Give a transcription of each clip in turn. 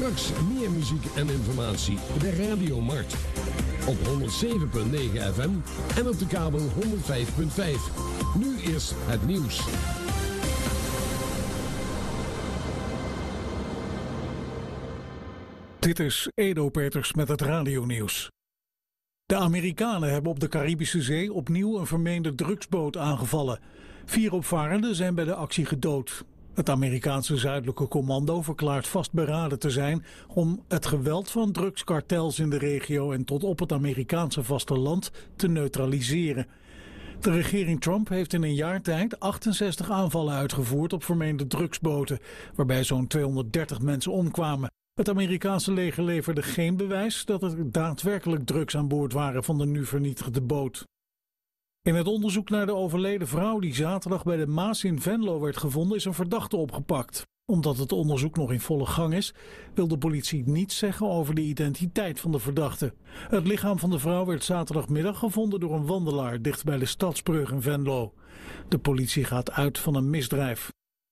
Straks meer muziek en informatie. De Radiomarkt. Op 107.9 FM en op de kabel 105.5. Nu is het nieuws. Dit is Edo Peters met het radionieuws. De Amerikanen hebben op de Caribische Zee opnieuw een vermeende drugsboot aangevallen. 4 opvarenden zijn bij de actie gedood. Het Amerikaanse Zuidelijke Commando verklaart vastberaden te zijn om het geweld van drugskartels in de regio en tot op het Amerikaanse vasteland te neutraliseren. De regering Trump heeft in een jaar tijd 68 aanvallen uitgevoerd op vermeende drugsboten, waarbij zo'n 230 mensen omkwamen. Het Amerikaanse leger leverde geen bewijs dat er daadwerkelijk drugs aan boord waren van de nu vernietigde boot. In het onderzoek naar de overleden vrouw die zaterdag bij de Maas in Venlo werd gevonden is een verdachte opgepakt. Omdat het onderzoek nog in volle gang is, wil de politie niets zeggen over de identiteit van de verdachte. Het lichaam van de vrouw werd zaterdagmiddag gevonden door een wandelaar dicht bij de Stadsbrug in Venlo. De politie gaat uit van een misdrijf.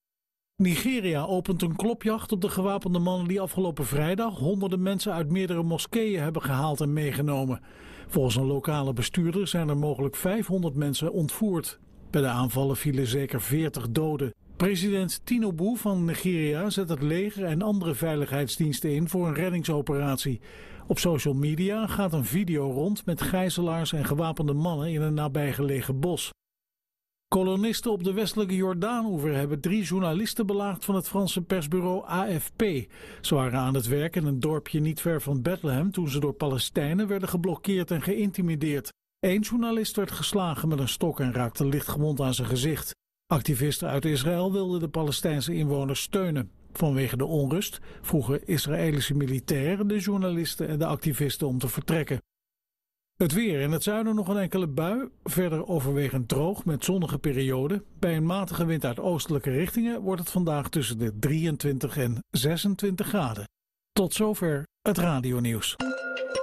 Nigeria opent een klopjacht op de gewapende mannen die afgelopen vrijdag honderden mensen uit meerdere moskeeën hebben gehaald en meegenomen. Volgens een lokale bestuurder zijn er mogelijk 500 mensen ontvoerd. Bij de aanvallen vielen zeker 40 doden. President Tinubu van Nigeria zet het leger en andere veiligheidsdiensten in voor een reddingsoperatie. Op social media gaat een video rond met gijzelaars en gewapende mannen in een nabijgelegen bos. Kolonisten op de westelijke Jordaanoever hebben 3 journalisten belaagd van het Franse persbureau AFP. Ze waren aan het werk in een dorpje niet ver van Bethlehem toen ze door Palestijnen werden geblokkeerd en geïntimideerd. 1 journalist werd geslagen met een stok en raakte lichtgewond aan zijn gezicht. Activisten uit Israël wilden de Palestijnse inwoners steunen. Vanwege de onrust vroegen Israëlische militairen de journalisten en de activisten om te vertrekken. Het weer: in het zuiden nog een enkele bui, verder overwegend droog met zonnige perioden. Bij een matige wind uit oostelijke richtingen wordt het vandaag tussen de 23 en 26 graden. Tot zover het radionieuws.